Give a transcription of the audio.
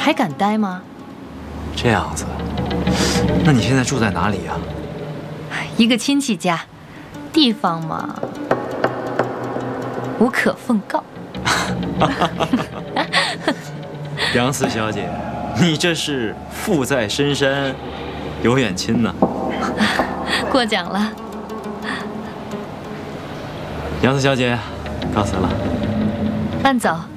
还敢待吗？ 这样子，那你现在住在哪里呀？ 一个亲戚家，地方嘛，无可奉告。 杨四小姐，你这是富在深山，有远亲呢。 过奖了。 杨四小姐，告辞了。 慢走。